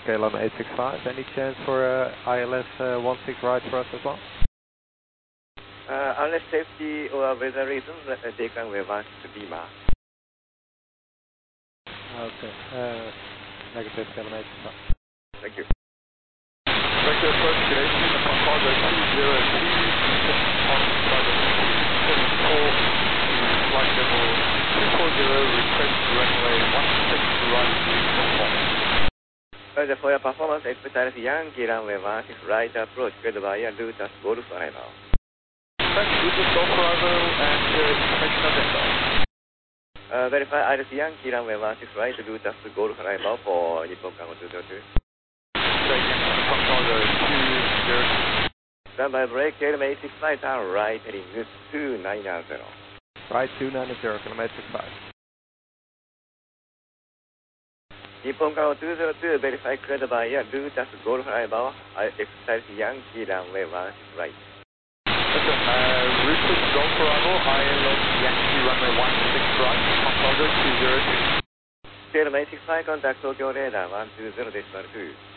KLM 865. Any chance for ILS 16 right for us as well? Unless safety or weather reasons, they can reverse to Lima. Okay. Negative KLM 865. Thank you. Vector approach, good evening, the Concordo 202, on flight level 240, request runway 16 right, For your performance, expect Yankee runway 16 right approach, cleared by Lutas Golf arrival. Thanks, Lutas Golf arrival and information agenda. Verify Iris Yankee runway 16 right, Lutas Golf arrival for Nippon Cargo 202. Concordo 202. Standby break, KLM 865, turn right, heading 290. Right 290, KLM 865. Nippon Cargo 202, verify cleared by Lutas Golf arrival, expect Yankee runway 16 right. Listen, Lutas Golf arrival, ILS Yankee runway 16 right, Concordo 202. KLM 865, contact Tokyo radar 120.2.